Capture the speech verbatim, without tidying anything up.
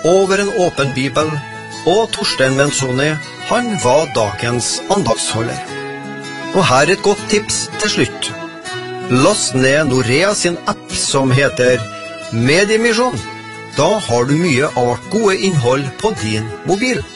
over en åpen bibel, og Torstein Menzoni, han var dagens andagsholder. Og her et godt tips til slutt. Last ned Norea sin app som heter Mediemisjon. Da har du mye av vårt gode innhold på din mobil.